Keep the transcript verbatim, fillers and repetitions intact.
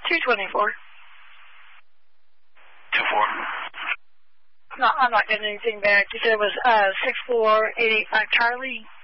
two twenty-four. two four. No, I'm not getting anything back. You said it was uh, six four eight eight five Charlie.